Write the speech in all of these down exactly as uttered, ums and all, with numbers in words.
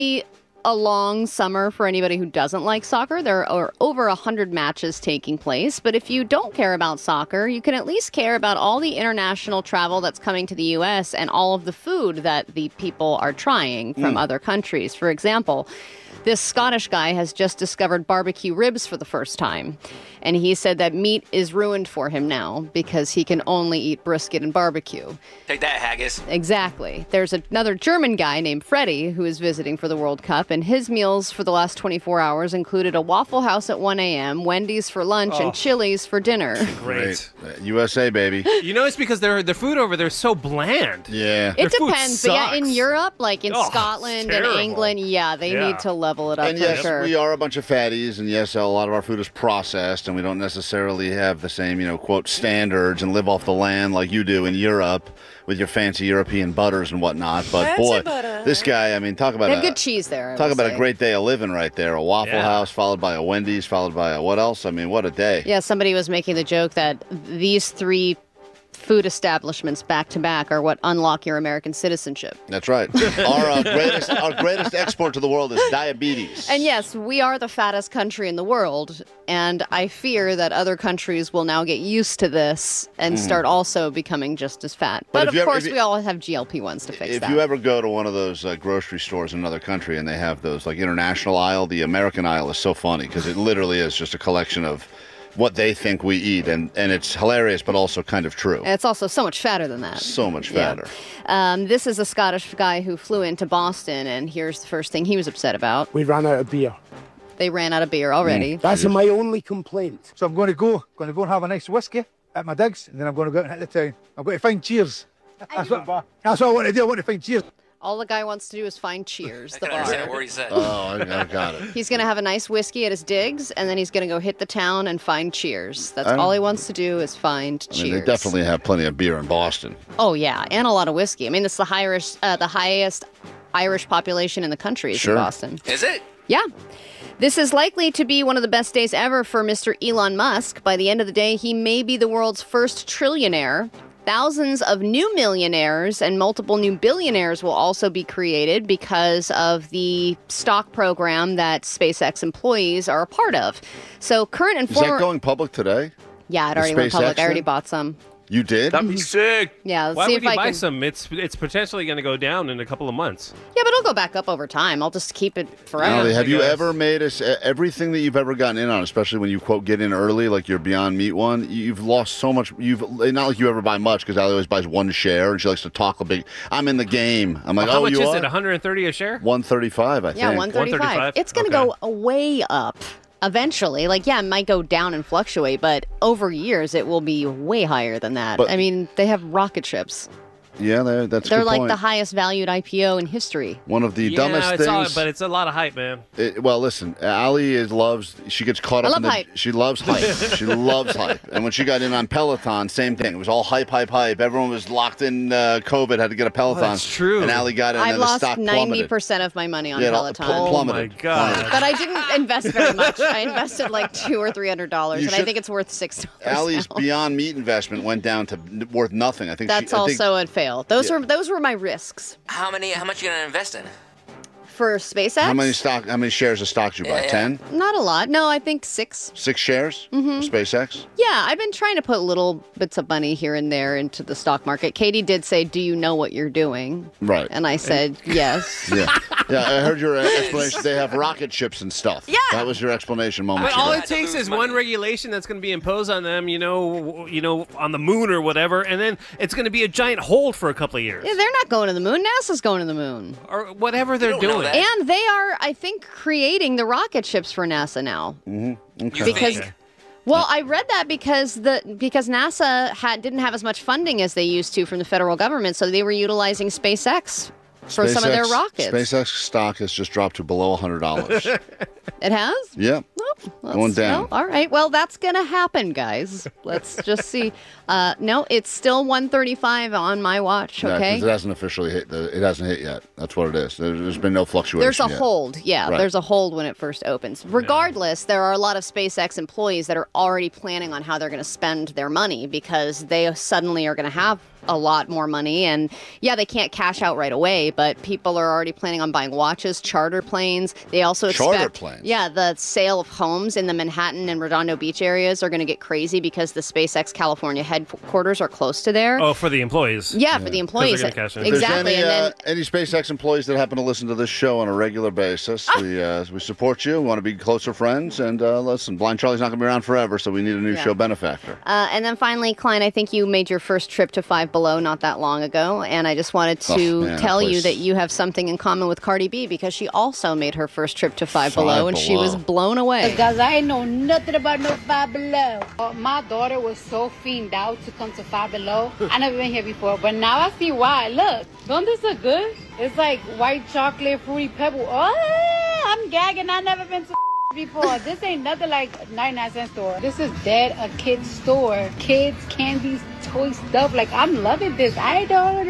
a long summer for anybody who doesn't like soccer. There are over one hundred matches taking place. But if you don't care about soccer, you can at least care about all the international travel that's coming to the U S and all of the food that the people are trying from mm. other countries. For example, this Scottish guy has just discovered barbecue ribs for the first time. And he said that meat is ruined for him now because he can only eat brisket and barbecue. Take that, haggis. Exactly. There's another German guy named Freddie who is visiting for the World Cup, and his meals for the last twenty-four hours included a Waffle House at one a.m., Wendy's for lunch, oh. and Chili's for dinner. Great. Great. U S A, baby. You know, it's because their the food over there is so bland. Yeah. It Their depends. But yeah, in Europe, like in oh, Scotland and England, yeah, they yeah. need to level it up and for yes, sure. we are a bunch of fatties, and yes, a lot of our food is processed, and we don't necessarily have the same, you know, quote, standards and live off the land like you do in Europe with your fancy European butters and whatnot. But fancy boy, butter. This guy, I mean, talk about they have a, good cheese there. I talk about say. a great day of living right there. A Waffle yeah. House followed by a Wendy's, followed by a what else? I mean, what a day. Yeah, somebody was making the joke that these three food establishments back to back are what unlock your American citizenship. That's right. Our uh, greatest our greatest export to the world is diabetes. And yes, we are the fattest country in the world, and I fear that other countries will now get used to this and mm. start also becoming just as fat. But, but of course, ever, we all have G L P ones to fix if that. If you ever go to one of those uh, grocery stores in another country and they have those like international aisle, the American aisle is so funny because it literally is just a collection of what they think we eat, and, and it's hilarious, but also kind of true. It's also so much fatter than that. So much fatter. Yeah. Um, this is a Scottish guy who flew into Boston, and here's the first thing he was upset about. We ran out of beer. They ran out of beer already. Mm. That's my only complaint. So I'm going to go, going to go and have a nice whiskey at my digs, and then I'm going to go out and hit the town. I'm going to find Cheers. That's what, that's what I want to do. I want to find Cheers. All the guy wants to do is find Cheers, the I bar. understand what he said. Oh, I, I got it. He's going to have a nice whiskey at his digs, and then he's going to go hit the town and find Cheers. That's all he wants to do is find I Cheers. mean, they definitely have plenty of beer in Boston. Oh, yeah, and a lot of whiskey. I mean, it's the highest, uh, the highest Irish population in the country is sure. in Boston. Is it? Yeah. This is likely to be one of the best days ever for Mister Elon Musk. By the end of the day, he may be the world's first trillionaire. Thousands of new millionaires and multiple new billionaires will also be created because of the stock program that SpaceX employees are a part of. So current and former... Is that going public today? Yeah, it the already went SpaceX public. I already thing? bought some. You did? That'd be sick. Yeah, let's Why see would if you I buy can... some? It's it's potentially going to go down in a couple of months. Yeah, but it'll go back up over time. I'll just keep it forever. Natalie, have I you guess. ever made us everything that you've ever gotten in on, especially when you quote get in early, like your Beyond Meat one? You've lost so much. You've not like you ever buy much because Ali always buys one share and she likes to talk a big. I'm in the game. I'm like, Well, how oh, much you is are? it? one hundred thirty a share? one thirty-five, I Yeah, think. one thirty-five. one thirty-five? It's going to Okay. go way up eventually. Like, yeah, it might go down and fluctuate, but over years it will be way higher than that. But- I mean, they have rocket ships. Yeah, they're, that's a They're good like point. the highest valued I P O in history. One of the yeah, dumbest it's all, things. but it's a lot of hype, man. It, well, listen, Ali is loves. She gets caught I up love in the. hype. She loves hype. She loves hype. And when she got in on Peloton, same thing. It was all hype, hype, hype. Everyone was locked in uh, COVID. Had to get a Peloton. Oh, that's true. And Ali got in, and I've then the lost stock ninety plummeted. percent of my money on Yeah, it all Peloton. pl- Oh plummeted. my god. But I didn't invest very much. I invested like two or three hundred dollars, You and I should- think it's worth six dollars. Ali's now. Beyond Meat investment went down to n- worth nothing. I think That's she, I think, also a fail. Those Yeah. were those were my risks How many? How much are you gonna invest in? for SpaceX. How many stock? How many shares of stocks you buy? Yeah, yeah. Ten, Not a lot. No, I think six. six shares. Mm-hmm. SpaceX. Yeah, I've been trying to put little bits of money here and there into the stock market. Katie did say, "Do you know what you're doing?" Right. And I said, "Yes." Yeah, yeah. I heard your uh, explanation. They have rocket ships and stuff. Yeah. that was your explanation moments But all ago. it takes is Money. one regulation that's going to be imposed on them, you know, you know, on the moon or whatever, and then it's going to be a giant hold for a couple of years, Yeah, they're not going to the moon. NASA's going to the moon. or whatever they're don't know doing. that. And they are, I think, creating the rocket ships for NASA now. You Because- think? Well, I read that because the because NASA had didn't have as much funding as they used to from the federal government, so they were utilizing SpaceX for some of their SpaceX- rockets. SpaceX stock has just dropped to below one hundred dollars. It has? Yeah. Oh, well, Going down. well, all right. Well, that's going to happen, guys. Let's just see. Uh, no, it's still one thirty-five on my watch, Yeah, 'cause okay? it hasn't officially hit. The, it hasn't hit yet. That's what it is. There, there's been no fluctuation. There's a yet. hold. Yeah, Right. there's a hold when it first opens. Regardless, there are a lot of SpaceX employees that are already planning on how they're going to spend their money because they suddenly are going to have a lot more money. And yeah, they can't cash out right away, but people are already planning on buying watches, charter planes. They also expect, Charter planes? Yeah, the sale of homes in the Manhattan and Redondo Beach areas are going to get crazy because the SpaceX California headquarters are close to there. Oh, for the employees. Yeah, for the employees. gonna cash in. If there's Exactly. any, and then uh, any SpaceX employees that happen to listen to this show on a regular basis, we uh, we support you. We want to be closer friends. And uh, listen, Blind Charlie's not going to be around forever, so we need a new Yeah. show benefactor. Uh, and then finally, Klein, I think you made your first trip to Five Below not that long ago, and I just wanted to Oh, man, tell that you place- that you have something in common with Cardi B because she also made her first trip to Five, Five Below, and she was Below. blown away. Because I ain't know nothing about no Five Below. Uh, my daughter was so fiend out to come to Five Below. I never been here before, but now I see why. Look, don't this look good? It's like white chocolate, fruity pebble. Oh, I'm gagging. I never been to before. This ain't nothing like ninety-nine cent store. This is dead a kid's store. Kids, candies, toy stuff. Like, I'm loving this. I don't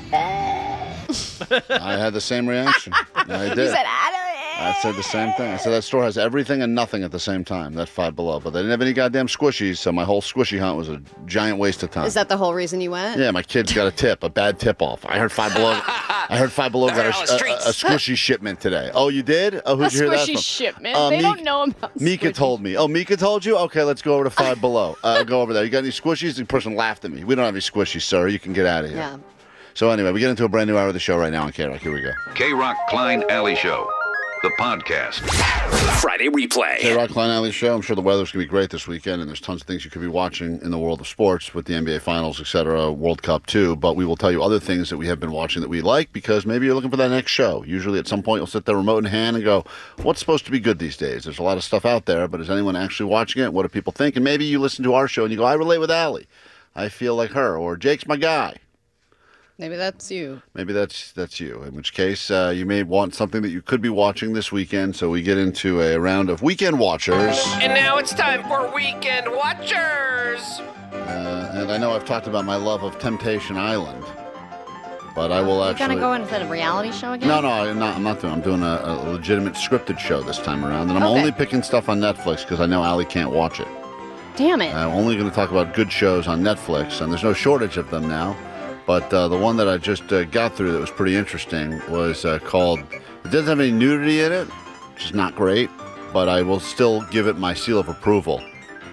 I had the same reaction. I did. You said, I don't I said the same thing. I said that store has everything and nothing at the same time. That Five Below, but they didn't have any goddamn squishies, so my whole squishy hunt was a giant waste of time. Is that the whole reason you went? Yeah, my kids got a tip, a bad tip off. I heard Five Below. I heard Five Below They're got on a, the a, streets. a squishy shipment today. Oh, you did? Oh, A who'd you hear that squishy from? shipment. Uh, they Meek- don't know about Mika squishy. told me. Oh, Mika told you? Okay, let's go over to Five Below. Uh, go over there. You got any squishies? The person laughed at me. We don't have any squishies, sir. You can get out of here. Yeah. So anyway, we get into a brand new hour of the show right now on K-Rock. Here we go. K-Rock Klein Alley Show, the podcast. Friday replay. K-Rock Klein Alley Show. I'm sure the weather's going to be great this weekend, and there's tons of things you could be watching in the world of sports with the N B A Finals, et cetera, World Cup too. But we will tell you other things that we have been watching that we like because maybe you're looking for that next show. Usually at some point you'll sit there remote in hand and go, what's supposed to be good these days? There's a lot of stuff out there, but is anyone actually watching it? What do people think? And maybe you listen to our show and you go, I relate with Allie. I feel like her. Or Jake's my guy. Maybe that's you. Maybe that's that's you. In which case, uh, you may want something that you could be watching this weekend. So we get into a round of weekend watchers. And now it's time for Weekend Watchers. Uh, and I know I've talked about my love of Temptation Island, but I will You're actually. gonna go into a reality show again? No, no, I'm not. I'm not doing. I'm doing a, a legitimate scripted show this time around, and I'm Okay. only picking stuff on Netflix because I know Allie can't watch it. Damn it. I'm only going to talk about good shows on Netflix, and there's no shortage of them now. But uh, the one that I just uh, got through that was pretty interesting was uh, called. It doesn't have any nudity in it, which is not great, but I will still give it my seal of approval.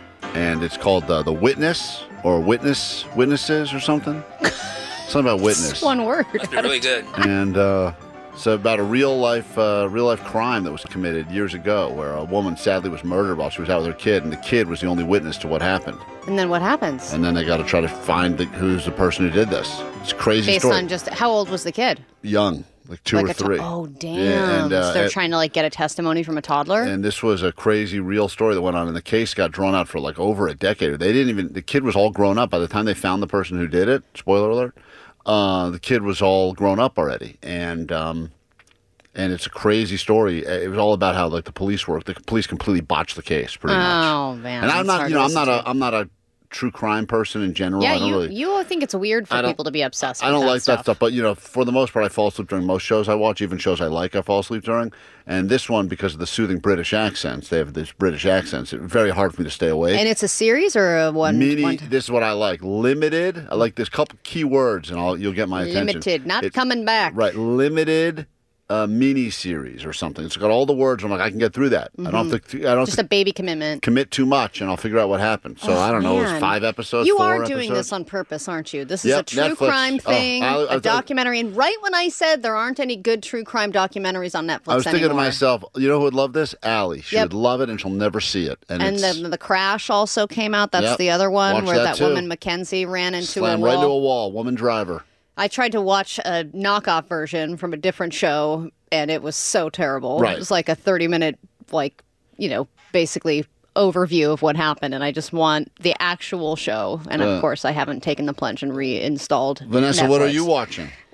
And it's called uh, The Witness or Witness Witnesses or something. Something about witness. It's one word. Must be really good. And uh, it's about a real life, uh, real life crime that was committed years ago, where a woman sadly was murdered while she was out with her kid, and the kid was the only witness to what happened. And then what happens? And then they got to try to find the, who's the person who did this. It's a crazy Based story. on just how old was the kid? Young, like two like or a to- three. oh damn! Yeah, and, uh, so they're and- trying to like get a testimony from a toddler. And this was a crazy real story that went on, and the case got drawn out for like over a decade. They didn't even. The kid was all grown up by the time they found the person who did it. Spoiler alert. Uh, the kid was all grown up already, and um, and it's a crazy story. It was all about how like the police work. The police completely botched the case, pretty much. Oh man! And I'm that's not, hard you know, to I'm not listen a, I'm not a true crime person in general. Yeah, I don't you really. you think it's weird for I don't- people to be obsessed. I with don't that like stuff. that stuff, but you know, for the most part, I fall asleep during most shows I watch, even shows I like. I fall asleep during, and this one because of the soothing British accents. They have this British accents. It's very hard for me to stay awake. And it's a series or a one. Mini. one This is what I like. Limited. I like this couple key words, and I'll you'll get my attention. limited, not It- coming back. Right, limited. A mini series or something. It's got all the words. I'm like, I can get through that. I don't have to. I don't Just have a baby commitment. to commit too much, and I'll figure out what happened. So Oh, I don't know. It was man. five episodes. You four are doing episodes? this on purpose, aren't you? This is Yep, a true Netflix. crime Oh, thing, I- I- a documentary. And right when I said there aren't any good true crime documentaries on Netflix I was thinking anymore. to myself, you know who would love this? Allie. She Yep. would love it, and she'll never see it. And, And it's then the Crash also came out. That's Yep. the other one Watch where that that, too. woman Mackenzie ran into slammed a right wall. into a wall. Woman driver. I tried to watch a knockoff version from a different show, and it was so terrible. Right. It was like a thirty-minute, like, you know, basically overview of what happened, and I just want the actual show. And of Uh. course, I haven't taken the plunge and reinstalled Vanessa, what are Netflix. you watching?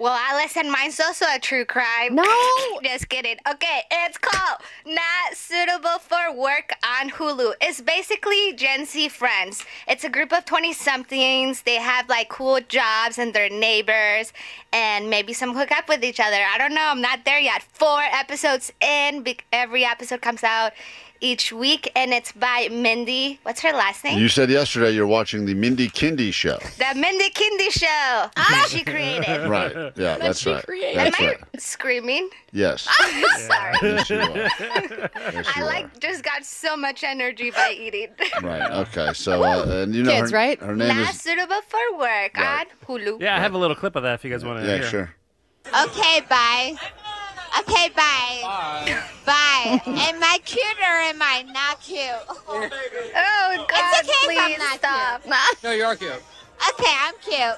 Well, I listen. Mine's also a true crime. No. Just kidding. Okay, it's called Not Suitable for Work on Hulu. It's basically Gen Z friends. It's a group of twenty-somethings. They have, like, cool jobs and they're neighbors and maybe some hook up with each other. I don't know. I'm not there yet. Four episodes in. Be- every episode comes out each week, and it's by Mindy. What's her last name? You said yesterday you're watching the Mindy Kindy show. The Mindy Kindy show that she created. Right. Yeah, that's she right. created. That's Am right. I screaming? Yes. Sorry. Yes, you are. Yes, I you like are. just got so much energy by eating. Right. Okay. So, uh, and you know Kids, her, right? her name Not is. suitable for work Right. on Hulu. Yeah, I have a little clip of that if you guys want to Yeah, hear. sure. Okay, bye. Okay, bye. Bye. Bye. Am I cute or am I not cute? Oh God! It's okay if I'm please not stop. No, you are cute. Okay, I'm cute.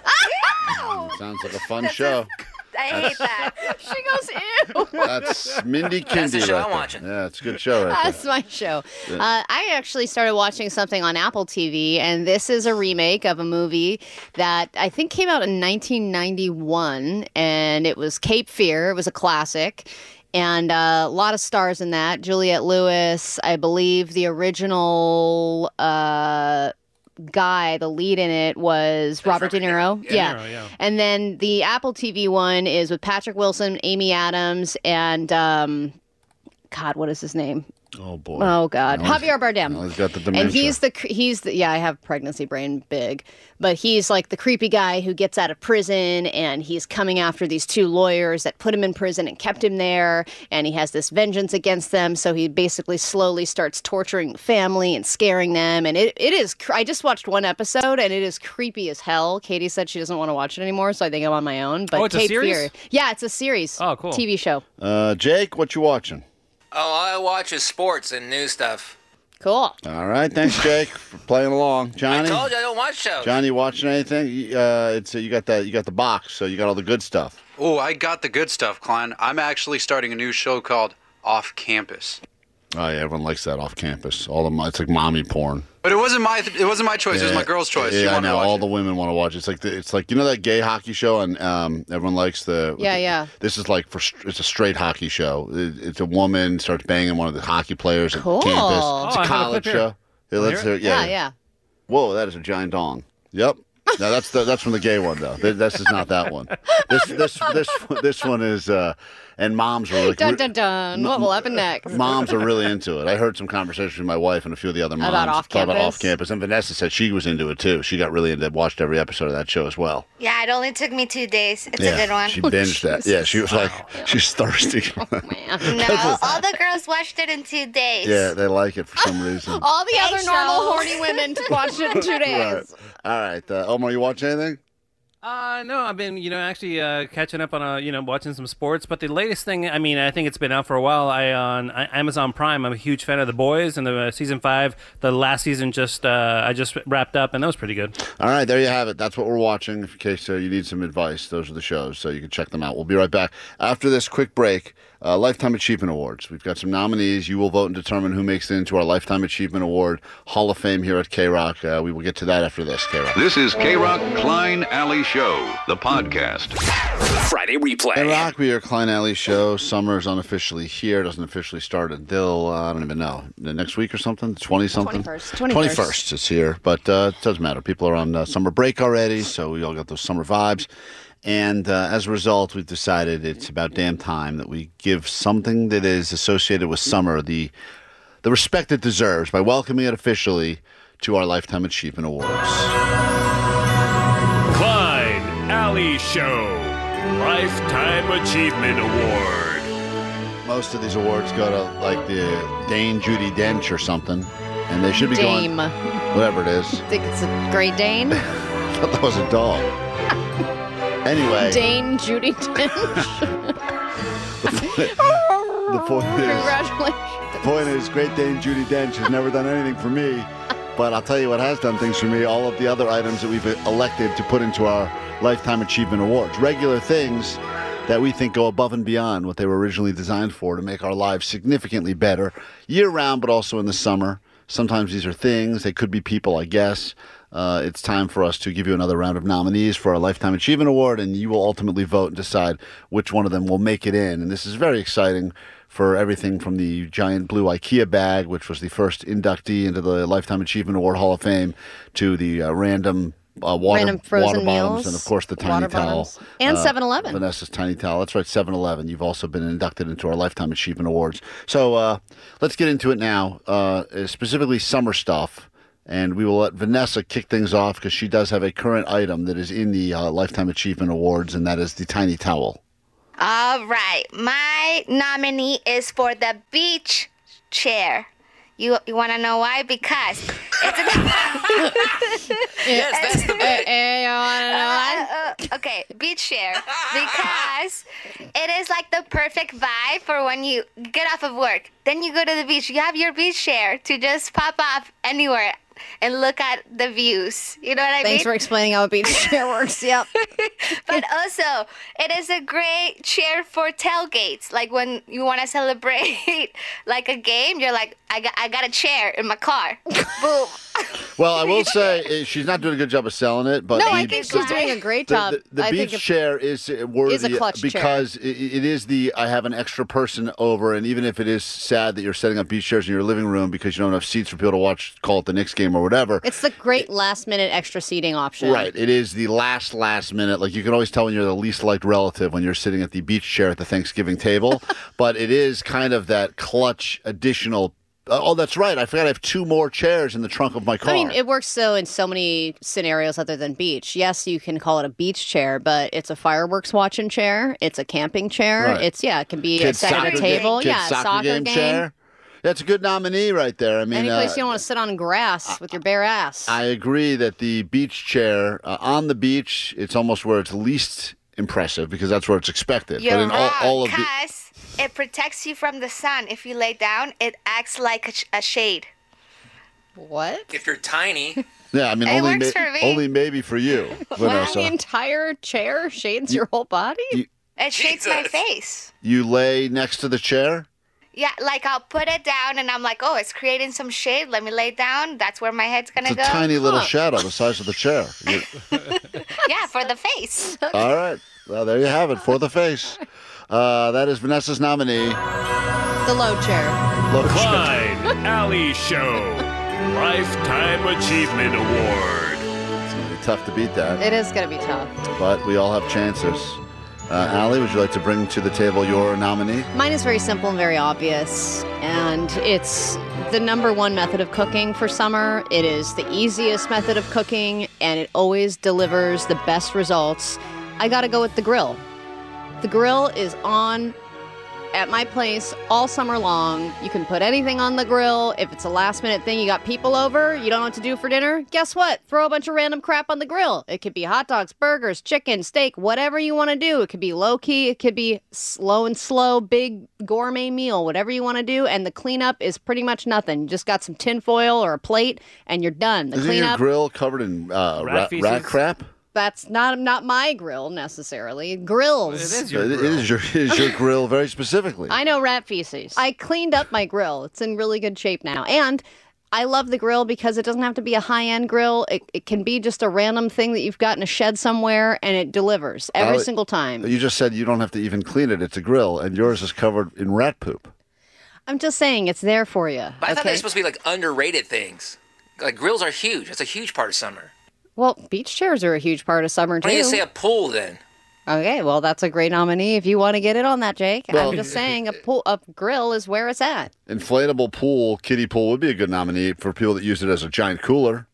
Ew. Sounds like a fun show. I hate that. She goes, ew. That's Mindy Kindy. That's the show right I'm there. watching. Yeah, it's a good show right That's there. my show. Uh, I actually started watching something on Apple T V, and this is a remake of a movie that I think came out in nineteen ninety-one, and it was Cape Fear. It was a classic. And uh, a lot of stars in that. Juliette Lewis, I believe the original uh, guy, the lead in it was Robert De Niro. De Yeah. Niro, yeah. And then the Apple T V one is with Patrick Wilson, Amy Adams, and um, God, what is his name? Oh boy. Oh God, Now he's- Javier Bardem. now he's got the dementia. And he's the cr- he's the yeah. I have pregnancy brain big, but he's like the creepy guy who gets out of prison, and he's coming after these two lawyers that put him in prison and kept him there, and he has this vengeance against them. So he basically slowly starts torturing the family and scaring them, and it, it is. Cr- I just watched one episode, and it is creepy as hell. Katie said she doesn't want to watch it anymore, so I think I'm on my own. But Oh, it's a Cape series? Fear, yeah, it's a series. Oh, cool. T V show. Uh, Jake, what you watching? All I watch is sports and new stuff. Cool. All right, thanks, Jake, for playing along. Johnny, I told you I don't watch shows. Johnny, you watching anything? You- Uh, it's uh, you got that you got the box, so you got all the good stuff. Oh, I got the good stuff, Klein. I'm actually starting a new show called Off Campus. Oh yeah, everyone likes that off campus. All the mo- it's like mommy porn. But it wasn't my it wasn't my choice. It was Yeah. my girl's choice. Yeah, she I wanted know. to watch All it. the women want to watch it. It's like the, it's like you know that gay hockey show, and um, everyone likes the. Yeah, the- yeah. This is like for str- it's a straight hockey show. It, it's a woman starts banging one of the hockey players at Cool. campus. Oh, It's I a have a college clip here. show. Yeah, let's hear hear it. Yeah, Yeah, yeah. Whoa, that is a giant dong. Yep. No, that's the, that's from the gay one though. Th- This is not that one. This this this this one is. Uh, and moms were like, Dun dun dun. What will happen next? moms are really into it. I heard some conversations with my wife and a few of the other moms About off talk about campus? off campus, and Vanessa said she was into it too. She got really into it, watched every episode of that show as well. Yeah, it only took me two days. It's yeah, a good one. she binged that. Yeah, she was like, she's thirsty. No, all the girls watched it in two days. Yeah, they like it for some reason. All the other Thanks, normal Rose. horny women to watch it in two days. Right. All right, uh, Omar, you watch anything? Uh, no, I've been, you know, actually uh, catching up on, uh, you know, watching some sports. But the latest thing, I mean, I think it's been out for a while. I on I, Amazon Prime. I'm a huge fan of The Boys, and the uh, season five, the last season just uh, I just wrapped up, and that was pretty good. All right, there you have it. That's what we're watching. In case uh, you need some advice, those are the shows, so you can check them out. We'll be right back after this quick break. Uh, Lifetime Achievement Awards. We've got some nominees. You will vote and determine who makes it into our Lifetime Achievement Award Hall of Fame here at K-Rock. Uh, we will get to that after this, K-Rock. This is K-Rock Klein Alley Show, the podcast. Friday replay. K-Rock, we are Klein Alley Show. Summer's unofficially here. Doesn't officially start until, uh, I don't even know, the next week or something? twenty-something? twenty-first. twenty-first is here, but uh, it doesn't matter. People are on uh, summer break already, so we all got those summer vibes. And uh, as a result, we've decided it's about damn time that we give something that is associated with summer the the respect it deserves by welcoming it officially to our Lifetime Achievement Awards. Klein Alley Show Lifetime Achievement Award. Most of these awards go to like the Dane Judi Dench or something, and they should be Dame. going whatever it is. Think it's a Great Dane? I thought that was a dog. Anyway, Dane Judi Dench. the point, the point is, Congratulations. the point is, Great Dane Judi Dench has never done anything for me, but I'll tell you what has done things for me. All of the other items that we've elected to put into our Lifetime Achievement Awards, regular things that we think go above and beyond what they were originally designed for to make our lives significantly better year round, but also in the summer. Sometimes these are things. They could be people, I guess. uh, it's time for us to give you another round of nominees for our Lifetime Achievement Award, and you will ultimately vote and decide which one of them will make it in. And this is very exciting for everything from the giant blue IKEA bag, which was the first inductee into the Lifetime Achievement Award Hall of Fame, to the uh, random uh, water, Random frozen water bottoms, meals, and of course the tiny water towel. bottoms. And uh, seven eleven. Vanessa's tiny towel. That's right, seven eleven. You've also been inducted into our Lifetime Achievement Awards. So uh, let's get into it now, uh, specifically summer stuff. And we will let Vanessa kick things off because she does have a current item that is in the uh, Lifetime Achievement Awards, and that is the tiny towel. All right. My nominee is for the beach chair. You you want to know why? Because it's a... Yes, that's the bit. You want to know why? Uh, uh, okay, beach chair. Because it is like the perfect vibe for when you get off of work. Then you go to the beach. You have your beach chair to just pop off anywhere and look at the views. You know what I Thanks mean? for explaining how a beach chair works. Yep. But also, it is a great chair for tailgates. Like when you want to celebrate like a game, you're like, I got, I got a chair in my car. Boom. Well, I will say uh, she's not doing a good job of selling it, but No, the, I think she's doing a great the, job. The, the I beach think it chair is uh, worthy is a clutch chair. because it, it is the I have an extra person over, and even if it is sad that you're setting up beach chairs in your living room because you don't have seats for people to watch, call it the Knicks game or whatever. It's the great last minute extra seating option. Right. It is the last, last minute. Like, you can always tell when you're the least liked relative when you're sitting at the beach chair at the Thanksgiving table. But it is kind of that clutch additional. Uh, oh, that's right. I forgot I have two more chairs in the trunk of my car. I mean, it works so in so many scenarios other than beach. Yes, you can call it a beach chair, but it's a fireworks watching chair. It's a camping chair. Right. It's, yeah, it can be Kids a set at soccer a table. game- yeah, kids soccer soccer game game. chair. That's a good nominee right there. I mean, Any place uh, you don't want to sit on grass with your bare ass. I agree that the beach chair uh, on the beach, it's almost where it's least impressive because that's where it's expected. You're but in all, all wrong, of the because it protects you from the sun. If you lay down, it acts like a, sh- a shade. What? If you're tiny. yeah, I mean, It only works for me. only maybe for you, Wow, Vanessa. the entire chair shades your whole body? You, It shades my face. you lay next to the chair. Yeah, like I'll put it down and I'm like, oh, it's creating some shade. Let me lay down. That's where my head's going to It's go. a tiny little Huh. shadow the size of the chair. You- Yeah, for the face. all right. Well, there you have it for the face. Uh, that is Vanessa's nominee. The low chair. Low The chair. Klein Alley Show Lifetime Achievement Award. It's going to be tough to beat that, It is going to be tough. but we all have chances. Uh, Allie, would you like to bring to the table your nominee? Mine is very simple and very obvious, and it's the number one method of cooking for summer. It is the easiest method of cooking, and it always delivers the best results. I got to go with the grill. The grill is on at my place all summer long. You can put anything on the grill. If it's a last minute thing, you got people over, you don't know what to do for dinner, guess what? Throw a bunch of random crap on the grill. It could be hot dogs, burgers, chicken, steak, whatever you want to do. It could be low key, it could be slow and slow, big gourmet meal, whatever you want to do. And the cleanup is pretty much nothing. You just got some tin foil or a plate and you're done. The Isn't your cleanup. grill covered in uh, Rat rat, feces? rat crap? That's not not my grill necessarily. Grills. It is your It- it grill. is your, it is your grill very specifically. I know rat feces. I cleaned up my grill. It's in really good shape now. And I love the grill because it doesn't have to be a high-end grill. It, it can be just a random thing that you've got in a shed somewhere, and it delivers every Uh, single time. You just said you don't have to even clean it. It's a grill, and yours is covered in rat poop. I'm just saying it's there for you. But I thought okay? they're supposed to be like underrated things. Like grills are huge. That's a huge part of summer. Well, beach chairs are a huge part of summer, Why too. don't you say a pool then? Okay, well, that's a great nominee if you want to get in on that, Jake. Well- I'm just saying a pool, a grill is where it's at. Inflatable pool, kiddie pool would be a good nominee for people that use it as a giant cooler.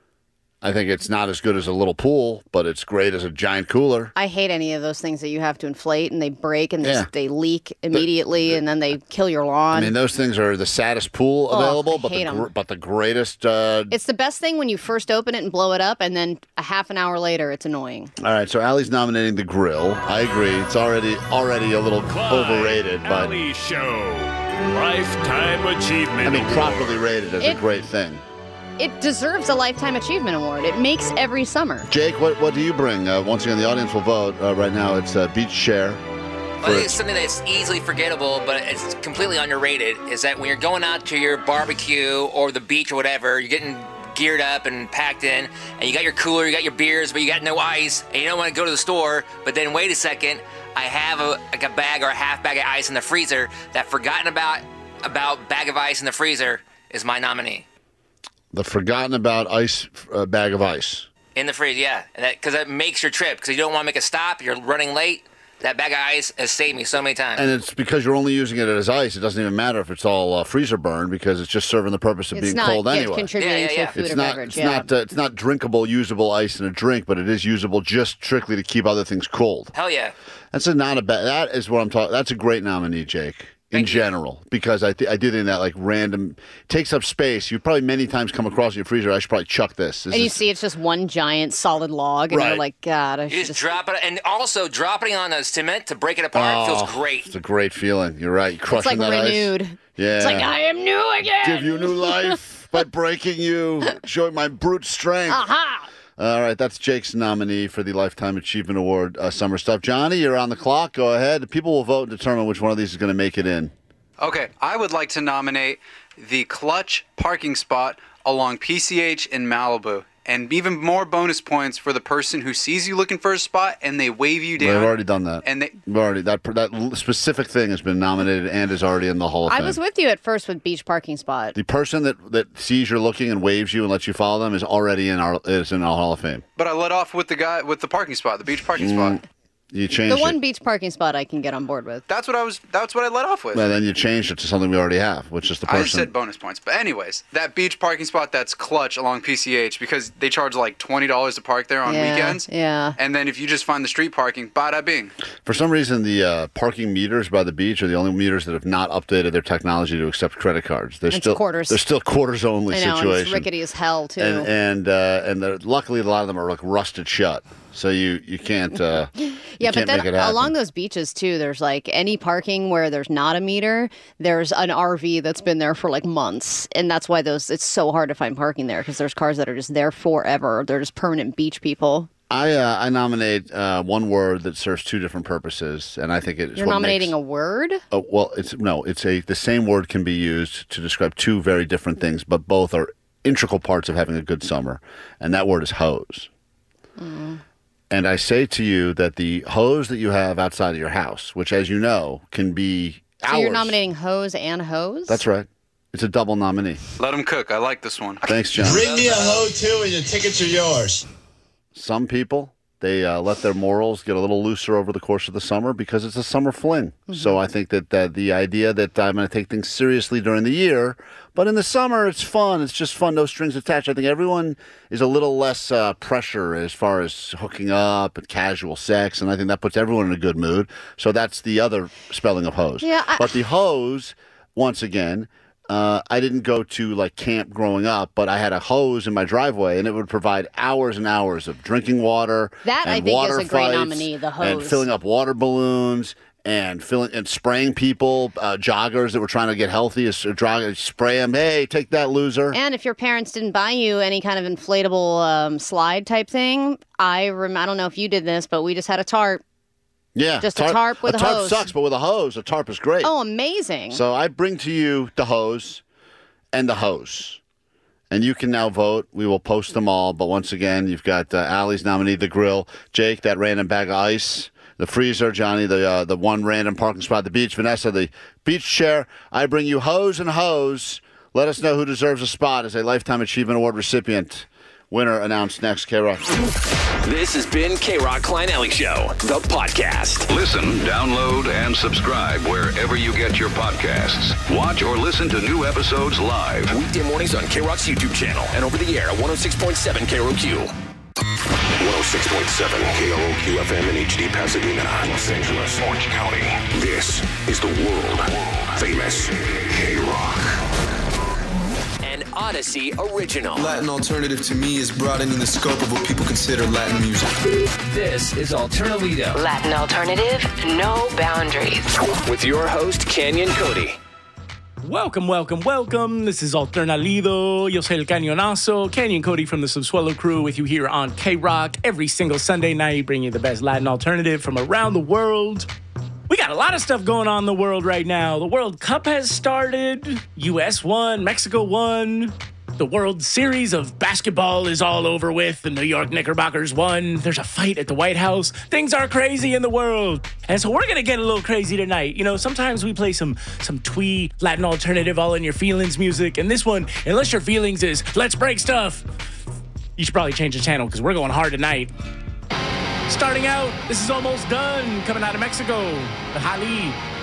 I think it's not as good as a little pool, but it's great as a giant cooler. I hate any of those things that you have to inflate and they break and they, Yeah. they leak immediately and then they kill your lawn. I mean, those things are the saddest pool Oh, available, I but the hate 'em. gr- but the greatest. Uh... It's the best thing when you first open it and blow it up, and then a half an hour later, it's annoying. All right, so Allie's nominating the grill. I agree. It's already already a little Klein overrated, but Alley Show Lifetime Achievement I mean, Award. properly rated is a It- great thing. It deserves a Lifetime Achievement Award. It makes every summer. Jake, what what do you bring? Uh, once again, the audience will vote. Uh, right now, it's uh, beach chair. I think it's something that's easily forgettable, but it's completely underrated. Is that when you're going out to your barbecue or the beach or whatever, you're getting geared up and packed in, and you got your cooler, you got your beers, but you got no ice, and you don't want to go to the store, but then wait a second, I have a, like a bag or a half bag of ice in the freezer. That forgotten about about bag of ice in the freezer is my nominee. The forgotten about ice uh, bag of ice. In the freezer, yeah. Because that, that makes your trip. Because you don't want to make a stop, you're running late. That bag of ice has saved me so many times. And it's because you're only using it as ice. It doesn't even matter if it's all uh, freezer burn because it's just serving the purpose of It's being not cold yeah, anyway. contributing Yeah, yeah, yeah. to food It's or not. beverage. It's yeah. not. Uh, it's not drinkable, usable ice in a drink, but it is usable just strictly to keep other things cold. Hell yeah. That's a not a bad. That is what I'm talking. That's a great nominee, Jake. In Thank you. general, because I th- I do think that like random takes up space. You probably many times come across in your freezer. I should probably chuck this. This And you is- see it's just one giant solid log, and Right. you're like, God, I You should just just... drop it, and also dropping on a cement to break it apart Oh, feels great. It's a great feeling. You're right. It's Crushing like that renewed. ice. Yeah. It's like, I am new again! Give you new life by breaking you, showing my brute strength. Aha! All right, that's Jake's nominee for the Lifetime Achievement Award uh, Summer Stuff. Johnny, you're on the clock. Go ahead. People will vote and determine which one of these is going to make it in. Okay, I would like to nominate the Clutch parking spot along P C H in Malibu. And even more bonus points for the person who sees you looking for a spot and they wave you down. We've already done that. And they, We've already that that l- specific thing has been nominated and is already in the Hall of I Fame. was with you at first with beach parking spot. The person that, that sees you're looking and waves you and lets you follow them is already in our is in our Hall of Fame. but I let off with the guy with the parking spot, the beach parking Mm. spot. You changed The one it. beach parking spot I can get on board with. That's what I was. That's what I let off with. Well, then you changed it to something we already have, which is the I person. said bonus points, but anyways, that beach parking spot that's Clutch along P C H because they charge like twenty dollars to park there on Yeah, weekends. yeah. And then if you just find the street parking, bada bing. For some reason, the uh, parking meters by the beach are the only meters that have not updated their technology to accept credit cards. They're It's still quarters. They're still quarters only I know, and situation. it's rickety as hell, too. and and uh, and they're- luckily a lot of them are like rusted shut, so you you can't. Uh, Yeah, you but can't then make it happen. along those beaches too, there's like any parking where there's not a meter, there's an R V that's been there for like months, and that's why those it's so hard to find parking there because there's cars that are just there forever. They're just permanent beach people. I uh, I nominate uh, one word that serves two different purposes, and I think it is You're what nominating makes, a word? Oh, well, it's no, it's a the same word can be used to describe two very different things, but both are integral parts of having a good summer, and that word is hose. Mm. And I say to you that the hose that you have outside of your house, which, as you know, can be So hours. you're nominating hose and hose? That's right. It's a double nominee. Let them cook. I like this one. Thanks, John. Bring me a hoe too, and your tickets are yours. Some people, they uh, let their morals get a little looser over the course of the summer because it's a summer fling. Mm-hmm. So I think that, that the idea that I'm going to take things seriously during the year, but in the summer it's fun. It's just fun, no strings attached. I think everyone is a little less uh, pressure as far as hooking up and casual sex, and I think that puts everyone in a good mood. So that's the other spelling of hose. Yeah, I- But the hose, once again, uh, I didn't go to like camp growing up, but I had a hose in my driveway, and it would provide hours and hours of drinking water. That, and I think, water is a great fights, nominee, the and hose. filling up water balloons and filling and spraying people, uh, joggers that were trying to get healthy, is drag, spray them. Hey, take that, loser! And if your parents didn't buy you any kind of inflatable um, slide type thing, I rem- I don't know if you did this, but we just had a tarp. yeah, just a tarp with a tarp hose. sucks, but with a hose, a tarp is great. Oh, amazing. So I bring to you the hose and the hose. And you can now vote. We will post them all. But once again, you've got uh, Allie's nominee, the grill. Jake, that random bag of ice. The freezer. Johnny, the uh, the one random parking spot at the beach. Vanessa, the beach chair. I bring you hose and hose. Let us know who deserves a spot as a Lifetime Achievement Award recipient. Winner announced next, K-Rock. This has been K-Rock Klein Alley Show, the podcast. Listen, download, and subscribe wherever you get your podcasts. Watch or listen to new episodes live. Weekday mornings on K-Rock's YouTube channel and over the air at one oh six point seven K R O Q. one oh six point seven K R O Q F M in H D Pasadena, Los Angeles, Orange County. This is the world famous K-Rock. An Odyssey original. Latin alternative to me is broadening the scope of what people consider Latin music. This is Alternalido. Latin alternative, no boundaries. With your host, Canyon Cody. Welcome, welcome, welcome. This is Alternalido. Yo soy el Cañonazo. Canyon Cody from the Subsuelo crew with you here on K-Rock every single Sunday night, bringing you the best Latin alternative from around the world. We got a lot of stuff going on in the world right now. The World Cup has started. U S won. Mexico won. The World Series of basketball is all over with. The New York Knickerbockers won. There's a fight at the White House. Things are crazy in the world. And so we're going to get a little crazy tonight. You know, sometimes we play some some twee, Latin alternative, all in your feelings music. And this one, unless your feelings is, let's break stuff, you should probably change the channel because we're going hard tonight. Starting out, this is Almost Done, coming out of Mexico. The Jali.